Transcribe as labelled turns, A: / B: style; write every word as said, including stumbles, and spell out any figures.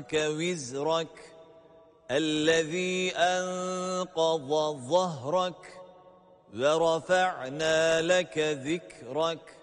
A: عنك وزرك الذي أنقض ظهرك ورفعنا لك ذكرك